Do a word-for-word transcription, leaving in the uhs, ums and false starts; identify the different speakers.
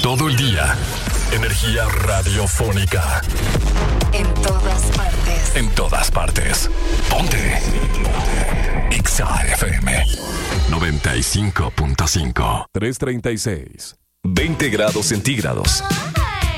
Speaker 1: todo el día. Energía radiofónica.
Speaker 2: En todas partes.
Speaker 1: En todas partes. Ponte. Exa F M noventa y cinco punto cinco.
Speaker 3: trescientos treinta y seis.
Speaker 1: veinte grados centígrados.